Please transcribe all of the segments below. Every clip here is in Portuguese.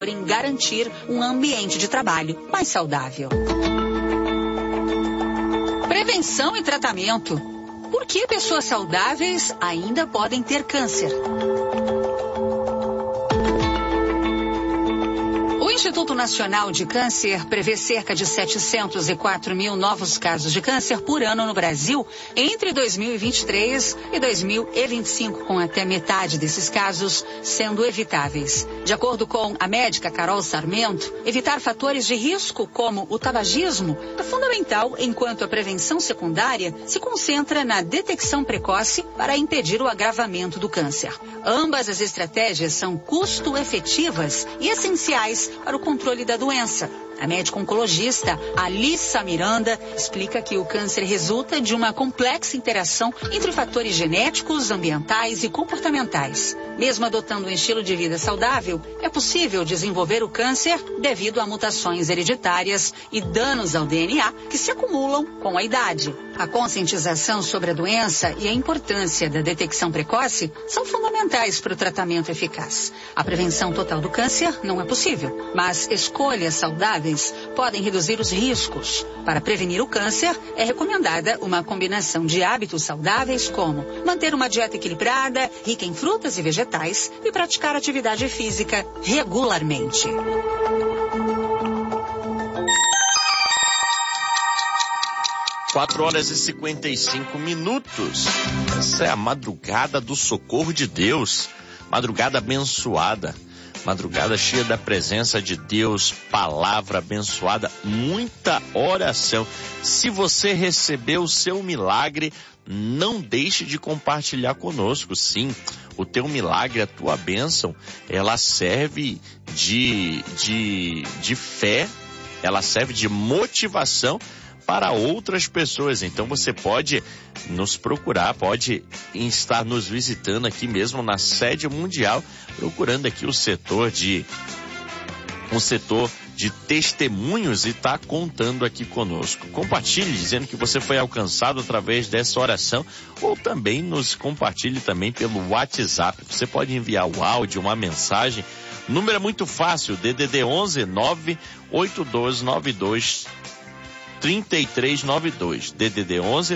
em garantir um ambiente de trabalho mais saudável. Prevenção e tratamento. Por que pessoas saudáveis ainda podem ter câncer? O Instituto Nacional de Câncer prevê cerca de 704 mil novos casos de câncer por ano no Brasil entre 2023 e 2025, com até metade desses casos sendo evitáveis. De acordo com a médica Carol Sarmento, evitar fatores de risco como o tabagismo é fundamental, enquanto a prevenção secundária se concentra na detecção precoce para impedir o agravamento do câncer. Ambas as estratégias são custo-efetivas e essenciais para o controle da doença. A médica oncologista Alissa Miranda explica que o câncer resulta de uma complexa interação entre fatores genéticos, ambientais e comportamentais. Mesmo adotando um estilo de vida saudável, é possível desenvolver o câncer devido a mutações hereditárias e danos ao DNA que se acumulam com a idade. A conscientização sobre a doença e a importância da detecção precoce são fundamentais para o tratamento eficaz. A prevenção total do câncer não é possível, mas escolhas saudáveis podem reduzir os riscos. Para prevenir o câncer, é recomendada uma combinação de hábitos saudáveis como manter uma dieta equilibrada, rica em frutas e vegetais e praticar atividade física regularmente. Quatro horas e 55 minutos. Essa é a madrugada do socorro de Deus. Madrugada abençoada. Madrugada cheia da presença de Deus, palavra abençoada, muita oração. Se você recebeu o seu milagre, não deixe de compartilhar conosco. Sim, o teu milagre, a tua bênção, ela serve de fé, ela serve de motivação para outras pessoas. Então você pode nos procurar, pode estar nos visitando aqui mesmo na sede mundial, procurando aqui um setor de testemunhos e tá contando aqui conosco. Compartilhe dizendo que você foi alcançado através dessa oração, ou também nos compartilhe também pelo WhatsApp. Você pode enviar o áudio, uma mensagem. O número é muito fácil, DDD 11 98292 3392, DDD 11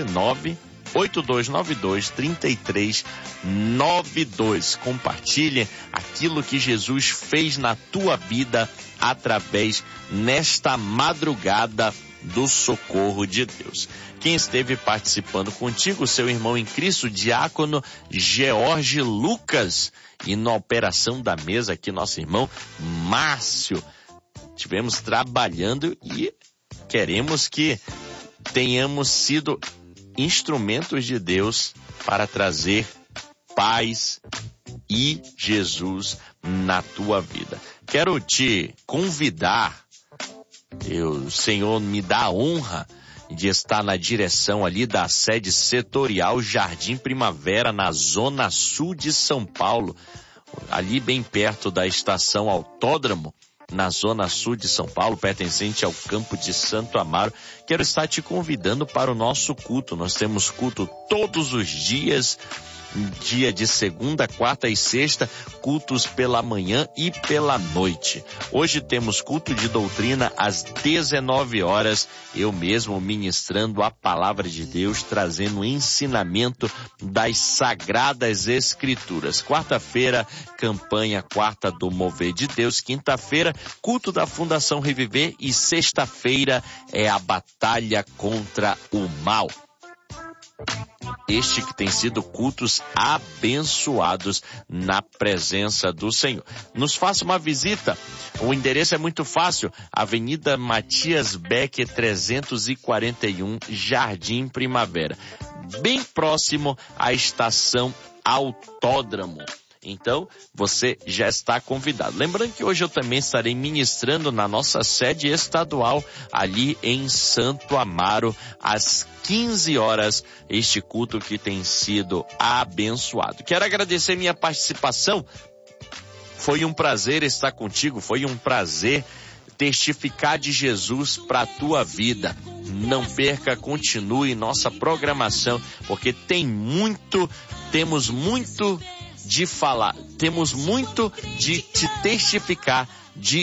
98292 3392. Compartilhe aquilo que Jesus fez na tua vida através nesta madrugada do socorro de Deus. Quem esteve participando contigo, seu irmão em Cristo, diácono George Lucas, e na operação da mesa aqui, nosso irmão Márcio. Tivemos trabalhando e queremos que tenhamos sido instrumentos de Deus para trazer paz e Jesus na tua vida. Quero te convidar, o Senhor me dá a honra de estar na direção ali da sede setorial Jardim Primavera, na zona sul de São Paulo, ali bem perto da estação Autódromo, na zona sul de São Paulo, pertencente ao campo de Santo Amaro. Quero estar te convidando para o nosso culto. Nós temos culto todos os dias, dia de segunda, quarta e sexta, cultos pela manhã e pela noite. Hoje temos culto de doutrina às 19 horas, eu mesmo ministrando a palavra de Deus, trazendo o ensinamento das Sagradas Escrituras. Quarta-feira, campanha Quarta do Mover de Deus. Quinta-feira, culto da Fundação Reviver, e sexta-feira é a batalha contra o mal. Este que tem sido cultos abençoados na presença do Senhor. Nos faça uma visita. O endereço é muito fácil. Avenida Matias Becker 341, Jardim Primavera. Bem próximo à estação Autódromo. Então, você já está convidado. Lembrando que hoje eu também estarei ministrando na nossa sede estadual, ali em Santo Amaro, às 15 horas, este culto que tem sido abençoado. Quero agradecer minha participação. Foi um prazer estar contigo, foi um prazer testificar de Jesus para a tua vida. Não perca, continue nossa programação, porque temos muito de falar, temos muito de te testificar de